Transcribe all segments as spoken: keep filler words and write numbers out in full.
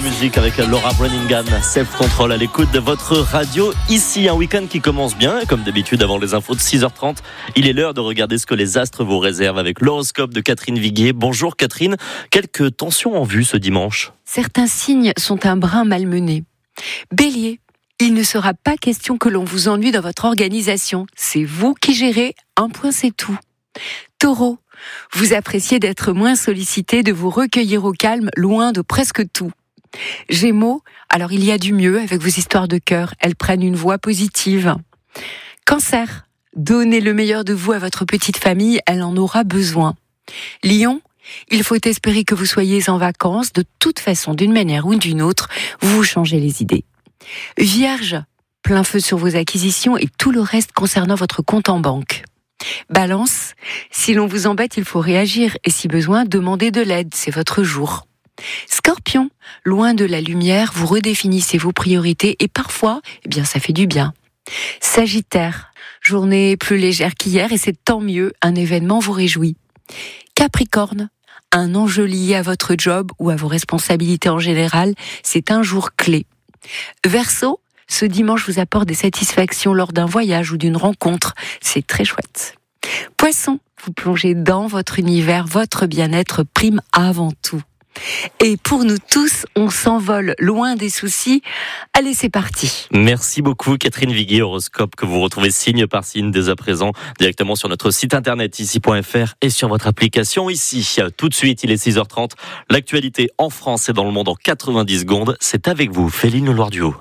musique avec Laura Branigan, Self Control à l'écoute de votre radio. Ici, un week-end qui commence bien. Comme d'habitude, avant les infos de six heures trente, il est l'heure de regarder ce que les astres vous réservent avec l'horoscope de Catherine Viguier. Bonjour Catherine, quelques tensions en vue ce dimanche. Certains signes sont un brin malmenés. Bélier, il ne sera pas question que l'on vous ennuie dans votre organisation. C'est vous qui gérez, un point c'est tout. Taureau, vous appréciez d'être moins sollicité, de vous recueillir au calme, loin de presque tout. Gémeaux, alors il y a du mieux avec vos histoires de cœur, elles prennent une voix positive. Cancer, donnez le meilleur de vous à votre petite famille, elle en aura besoin. Lion, il faut espérer que vous soyez en vacances, de toute façon, d'une manière ou d'une autre, vous changez les idées. Vierge, plein feu sur vos acquisitions et tout le reste concernant votre compte en banque. Balance, si l'on vous embête, il faut réagir et si besoin, demandez de l'aide, c'est votre jour. Scorpion, loin de la lumière, vous redéfinissez vos priorités et parfois, eh bien, ça fait du bien. Sagittaire, journée plus légère qu'hier et c'est tant mieux, un événement vous réjouit. Capricorne, un enjeu lié à votre job ou à vos responsabilités en général, c'est un jour clé. Verseau, ce dimanche vous apporte des satisfactions lors d'un voyage ou d'une rencontre. C'est très chouette. Poisson, vous plongez dans votre univers, votre bien-être prime avant tout. Et pour nous tous, on s'envole loin des soucis. Allez, c'est parti. Merci beaucoup Catherine Viguier, horoscope que vous retrouvez signe par signe dès à présent directement sur notre site internet ici point f r et sur votre application ici. Tout de suite, il est six heures trente. L'actualité en France et dans le monde en quatre-vingt-dix secondes. C'est avec vous, Féline Loire-Duhaut.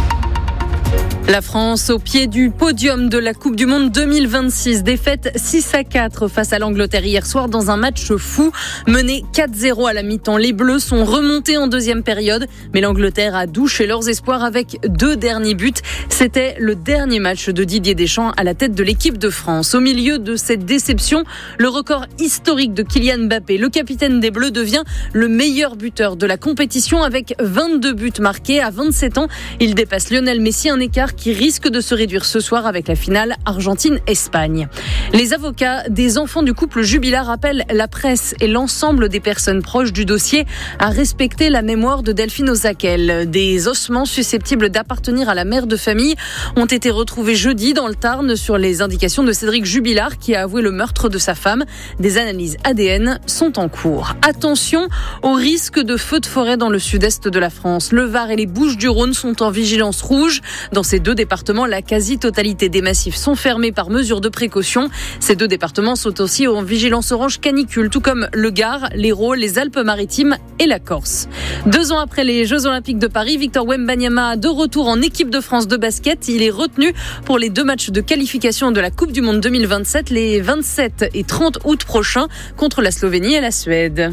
La France au pied du podium de la Coupe du Monde deux mille vingt-six. Défaite six à quatre face à l'Angleterre hier soir dans un match fou. Mené quatre zéro à la mi-temps. Les Bleus sont remontés en deuxième période. Mais l'Angleterre a douché leurs espoirs avec deux derniers buts. C'était le dernier match de Didier Deschamps à la tête de l'équipe de France. Au milieu de cette déception, le record historique de Kylian Mbappé, le capitaine des Bleus, devient le meilleur buteur de la compétition avec vingt-deux buts marqués. À vingt-sept ans, il dépasse Lionel Messi, un écart qui risque de se réduire ce soir avec la finale Argentine-Espagne. Les avocats des enfants du couple Jubilard appellent la presse et l'ensemble des personnes proches du dossier à respecter la mémoire de Delphine Ozakel. Des ossements susceptibles d'appartenir à la mère de famille ont été retrouvés jeudi dans le Tarn sur les indications de Cédric Jubilard qui a avoué le meurtre de sa femme. Des analyses A D N sont en cours. Attention au risque de feux de forêt dans le sud-est de la France. Le Var et les Bouches-du-Rhône sont en vigilance rouge. Dans ces deux départements, la quasi-totalité des massifs sont fermés par mesure de précaution. Ces deux départements sont aussi en vigilance orange canicule, tout comme le Gard, l'Hérault, les Alpes-Maritimes et la Corse. Deux ans après les Jeux Olympiques de Paris, Victor Wembanyama, de retour en équipe de France de basket. Il est retenu pour les deux matchs de qualification de la Coupe du Monde deux mille vingt-sept, les vingt-sept et trente août prochains, contre la Slovénie et la Suède.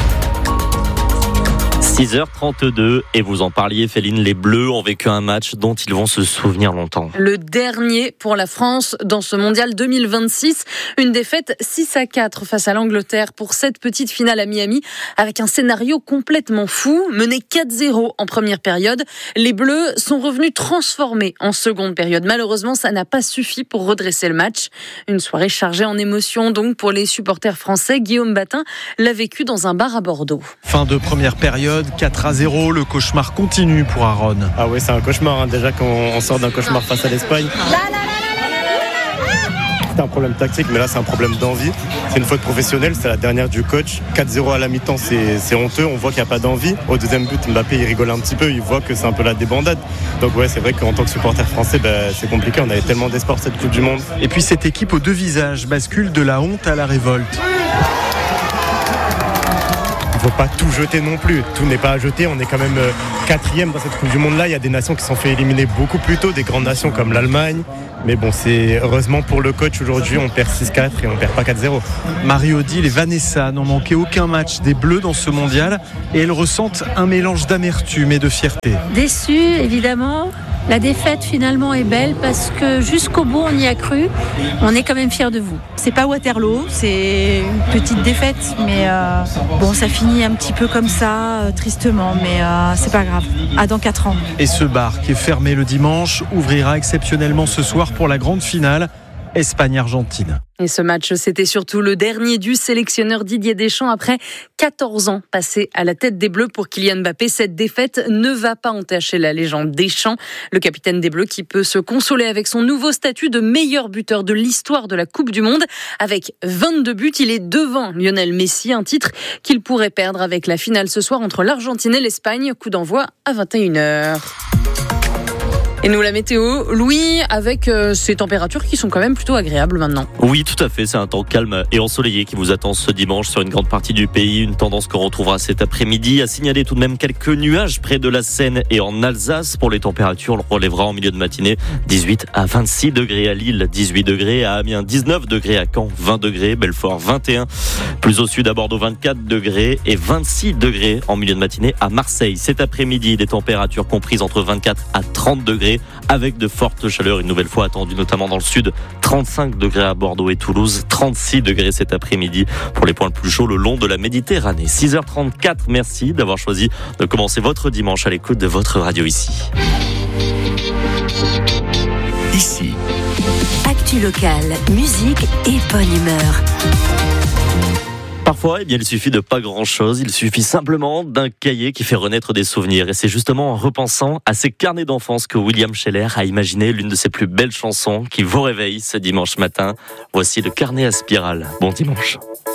six heures trente-deux et vous en parliez Féline, les Bleus ont vécu un match dont ils vont se souvenir longtemps. Le dernier pour la France dans ce mondial deux mille vingt-six, une défaite six à quatre face à l'Angleterre pour cette petite finale à Miami avec un scénario complètement fou, mené quatre zéro en première période. Les Bleus sont revenus transformés en seconde période. Malheureusement, ça n'a pas suffi pour redresser le match. Une soirée chargée en émotions donc pour les supporters français. Guillaume Batin l'a vécu dans un bar à Bordeaux. Fin de première période, quatre à zéro, le cauchemar continue pour Aaron. Ah ouais, c'est un cauchemar, hein. Déjà quand on sort d'un cauchemar face à l'Espagne. C'est un problème tactique, mais là c'est un problème d'envie. C'est une faute professionnelle, c'est la dernière du coach. quatre zéro à la mi-temps, c'est, c'est honteux, on voit qu'il n'y a pas d'envie. Au deuxième but, Mbappé il rigole un petit peu, il voit que c'est un peu la débandade. Donc ouais, c'est vrai qu'en tant que supporter français, bah, c'est compliqué, on avait tellement d'espoir cette Coupe du Monde. Et puis cette équipe aux deux visages bascule de la honte à la révolte. Il ne faut pas tout jeter non plus, tout n'est pas à jeter, on est quand même quatrième dans cette Coupe du Monde là, il y a des nations qui se sont fait éliminer beaucoup plus tôt, des grandes nations comme l'Allemagne, mais bon, c'est heureusement pour le coach aujourd'hui, on perd six quatre et on perd pas quatre zéro. Marie-Odile et Vanessa n'ont manqué aucun match des Bleus dans ce mondial et elles ressentent un mélange d'amertume et de fierté. Déçue évidemment, la défaite finalement est belle parce que jusqu'au bout on y a cru, on est quand même fiers de vous. C'est pas Waterloo, c'est une petite défaite, mais euh, bon, ça finit un petit peu comme ça, euh, tristement, mais euh, c'est pas grave. À dans quatre ans. Et ce bar qui est fermé le dimanche ouvrira exceptionnellement ce soir pour la grande finale. Espagne-Argentine. Et ce match, c'était surtout le dernier du sélectionneur Didier Deschamps après quatorze ans passés à la tête des Bleus pour Kylian Mbappé. Cette défaite ne va pas entacher la légende Deschamps. Le capitaine des Bleus qui peut se consoler avec son nouveau statut de meilleur buteur de l'histoire de la Coupe du Monde. Avec vingt-deux buts, il est devant Lionel Messi, un titre qu'il pourrait perdre avec la finale ce soir entre l'Argentine et l'Espagne. Coup d'envoi à vingt et une heures. Et nous, la météo, Louis, avec euh, ces températures qui sont quand même plutôt agréables maintenant. Oui, tout à fait. C'est un temps calme et ensoleillé qui vous attend ce dimanche sur une grande partie du pays. Une tendance qu'on retrouvera cet après-midi. À signaler tout de même quelques nuages près de la Seine et en Alsace. Pour les températures, on le relèvera en milieu de matinée. dix-huit à vingt-six degrés à Lille, dix-huit degrés à Amiens, dix-neuf degrés à Caen, vingt degrés, Belfort vingt et un. Plus au sud à Bordeaux, vingt-quatre degrés et vingt-six degrés en milieu de matinée à Marseille. Cet après-midi, des températures comprises entre vingt-quatre à trente degrés. Avec de fortes chaleurs, une nouvelle fois attendues notamment dans le sud. trente-cinq degrés à Bordeaux et Toulouse, trente-six degrés cet après-midi pour les points les plus chauds le long de la Méditerranée. six heures trente-quatre, merci d'avoir choisi de commencer votre dimanche à l'écoute de votre radio ici. Ici. Actu locale, musique et bonne humeur. Parfois, eh bien, il suffit de pas grand-chose. Il suffit simplement d'un cahier qui fait renaître des souvenirs. Et c'est justement en repensant à ces carnets d'enfance que William Scheller a imaginé l'une de ses plus belles chansons qui vous réveille ce dimanche matin. Voici le carnet à spirale. Bon dimanche.